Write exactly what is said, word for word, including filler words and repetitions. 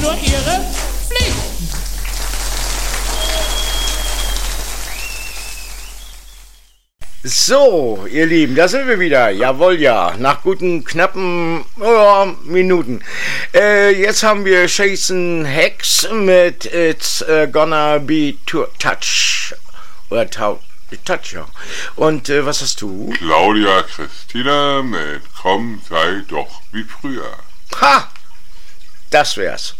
nur ihre Pflicht. So, ihr Lieben, da sind wir wieder. Jawohl, ja. Nach guten, knappen oh, Minuten. Äh, jetzt haben wir Jason Hex mit It's uh, Gonna Be to Touch. Oder Tau Touch, ja. Und äh, was hast du? Claudia Christina mit Komm, sei doch wie früher. Ha! Das wär's.